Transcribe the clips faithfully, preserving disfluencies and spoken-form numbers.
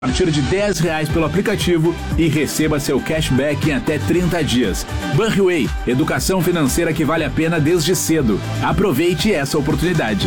A partir de dez reais pelo aplicativo e receba seu cashback em até trinta dias. Banriway, educação financeira que vale a pena desde cedo. Aproveite essa oportunidade.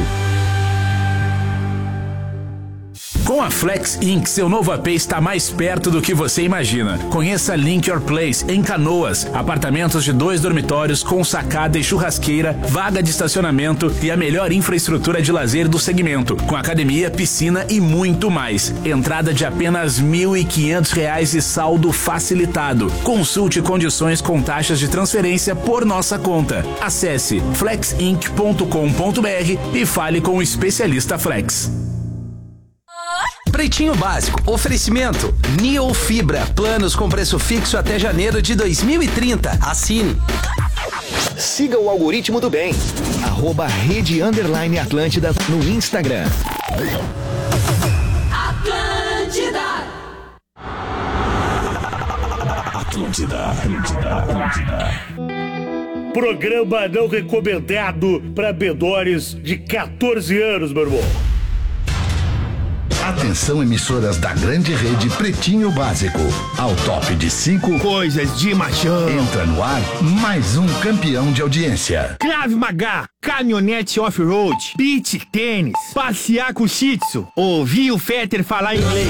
Com a Flex Inc, seu novo A P está mais perto do que você imagina. Conheça Link Your Place em Canoas. Apartamentos de dois dormitórios com sacada e churrasqueira, vaga de estacionamento e a melhor infraestrutura de lazer do segmento, com academia, piscina e muito mais. Entrada de apenas mil e quinhentos reais e saldo facilitado. Consulte condições com taxas de transferência por nossa conta. Acesse flex inc ponto com ponto b r e fale com o especialista Flex. Pretinho Básico, oferecimento Neo Fibra, planos com preço fixo até janeiro de dois mil e trinta. Assine. Siga o algoritmo do bem. Arroba Rede Underline Atlântida no Instagram. Atlântida. Atlântida, Atlântida, Atlântida. Programa não recomendado para menores de quatorze anos, meu irmão. Atenção, emissoras da grande rede Pretinho Básico. Ao top de cinco coisas de machão. Entra no ar mais um campeão de audiência. Krav Maga, caminhonete off-road, beach tênis, passear com shih tzu, ouvir o Fetter falar inglês.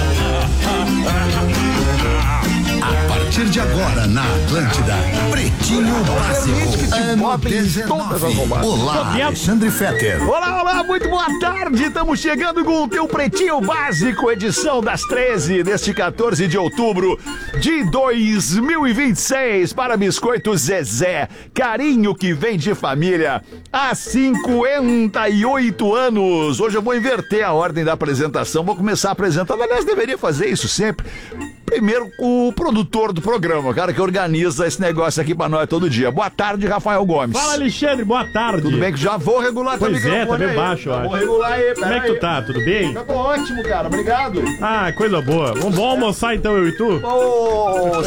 A partir de agora, na Atlântida, Pretinho Básico, ano dezenove. Olá, Alexandre Fetter. Olá, olá, muito boa tarde. Estamos chegando com o teu Pretinho Básico, edição das treze deste quatorze de outubro de dois mil e vinte e seis. Para Biscoito Zezé, carinho que vem de família há cinquenta e oito anos. Hoje eu vou inverter a ordem da apresentação, vou começar apresentando. Aliás, deveria fazer isso sempre. Primeiro, o produtor do programa, o cara que organiza esse negócio aqui pra nós todo dia. Boa tarde, Rafael Gomes. Fala, Alexandre, boa tarde. Tudo bem? Que já vou regular teu microfone. Pois é, tá bem aí. baixo, eu acho. Vou regular aí, Como é que tu tá? Tudo bem? Eu tô ótimo, cara. Obrigado. Ah, coisa boa. Vamos, vamos almoçar então, eu e tu? Oh,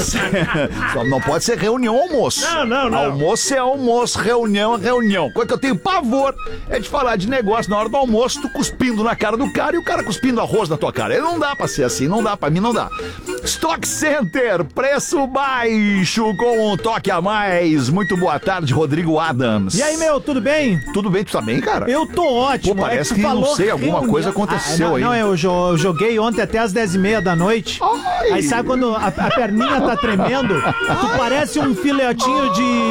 só não pode ser reunião almoço. Não, não, não. Almoço é almoço, reunião é reunião. Coisa que eu tenho pavor é de falar de negócio na hora do almoço, tu cuspindo na cara do cara e o cara cuspindo arroz na tua cara. Não dá pra ser assim, não dá, pra mim não dá. Stock Center, preço baixo com um toque a mais. Muito boa tarde, Rodrigo Adams. E aí, meu, tudo bem? Tudo bem, tu tá bem, cara? Eu tô ótimo. Pô, parece é que, que não falou sei, alguma reunião. coisa aconteceu ah, não, aí. Não, eu, jo- eu joguei ontem até as dez e meia da noite. Ai. Aí sabe quando a, a perninha tá tremendo? Tu parece um filhotinho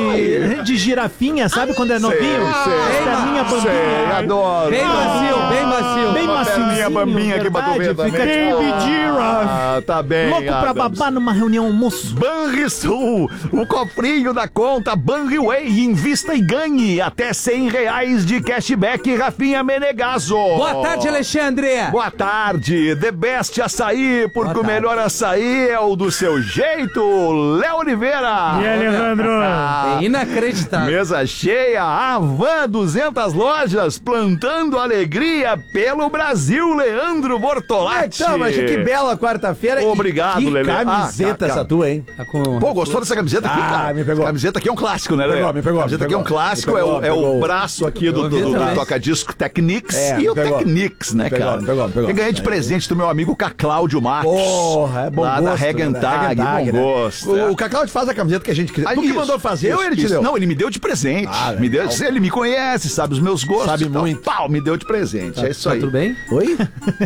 de, de girafinha, sabe quando é novinho? sei. As perninhas Sei, bambinhas. adoro. Bem macio, bem macio. Bem Uma perninha maciozinho, bambinha aqui pra tu ver verdade, também. fica tipo, Baby Giraffe. Ah, tá bem, louco pra Adams. babar numa reunião almoço. Banrisul, o cofrinho da conta Banriway, invista e ganhe até cem reais de cashback, Rafinha Menegaso. Boa tarde, Alexandre. Boa tarde, The Best Açaí, porque o melhor açaí é o do seu jeito, Léo Oliveira. E aí, Alejandro? Ah, É inacreditável. mesa cheia, Avan duzentas lojas, plantando alegria pelo Brasil, Leandro Bortolatti. Então, mas que bela quarta-feira. Obrigado, que Lelê. camiseta Ah, essa cara. tua, hein? Tá com... Pô, gostou dessa camiseta aqui, Ah, cara? me pegou. Essa camiseta aqui é um clássico, né, Lelê? pegou, me pegou, A camiseta me aqui é um pegou. clássico, Me é, pegou, o, me é o pegou. braço aqui do, do, do, do atrás. toca-disco Technics É, e o me pegou. Technics, né, Me pegou, cara? me pegou, me pegou. Eu ganhei de presente do meu amigo Cacláudio Matos. Porra, é bom lá gosto. da Regentag, né? bom Regentag, né? gosto. O, é. o Cacau te faz a camiseta que a gente quiser. Ah, Tu que isso, mandou fazer isso, ou ele te isso. deu? Não, ele me deu de presente. Ah, me deu, legal. ele me conhece, sabe os meus gostos. Sabe então, muito. Pau, me deu de presente. É isso Tá aí. tudo bem? Oi?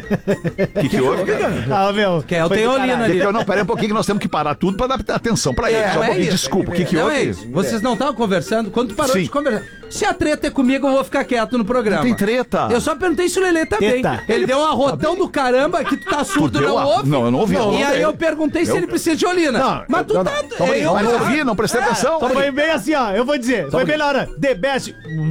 O que, que houve, cara? Ah, meu. Que é o foi do Teolino caralho. ali. Deixa eu- Não, pera aí um pouquinho que nós temos que parar tudo pra dar atenção pra ele. É, Só um não é pouquinho, isso. desculpa. O que, que Não houve? é isso. Vocês não estavam conversando? Quando tu parou Sim. de conversar? Se a treta é comigo, eu vou ficar quieto no programa. Tem treta. Eu só perguntei se o Lelê tá bem. Teta. Ele deu um arrotão do caramba que tu tá surdo, Tu deu não a- ouve? Não, eu não ouvi, eu não E aí ouvi. eu perguntei se Eu- ele precisa de olina. Não, Mas tu não, tá... não. Toma é, aí, eu- Mas não ouvi, não prestei atenção. Foi bem assim, ó. Eu vou dizer. Foi bem na hora. The best.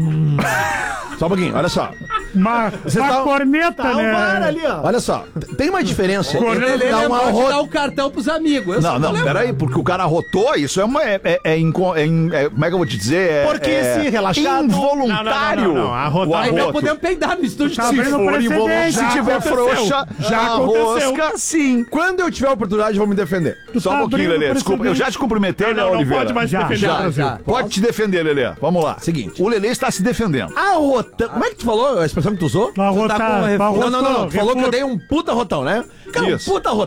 Só um pouquinho, olha só. Uma, Você uma tá- corneta, Tá um né? VAR ali, ó. Olha só. Tem uma diferença. O Lelê Dá não uma pode ro- dar o cartão pros amigos. Eu Não, só tô não, lembrando. peraí, porque o cara arrotou, isso é uma. É, é, é inco- é in- é- como é que eu vou te dizer? É, Porque é se relaxado- Involuntário. Não, não, não, não, arrotar- O Aí não arroto. podemos peidar no estúdio. Tá Se abrindo for precedente, involuntário, se já tiver aconteceu. frouxa, Já a aconteceu. rosca, sim. Quando eu tiver a oportunidade, eu vou me defender. Só um tá pouquinho, abrindo Lelê. Desculpa, eu já te cumprimentei, Não, né, não, não Oliveira? pode mais já, defender já, o Brasil. já. Pode te defender, Lelê. Vamos lá. Seguinte. O Lelê está se defendendo. Arrotando. Como é que tu falou a expressão? expressão que tu usou? Vai Tu tá rotar, com vai refluxo. Não, não, não, não. Tu falou que eu refluxo. dei um puta rotão, né? Cara, Isso. um puta rotão.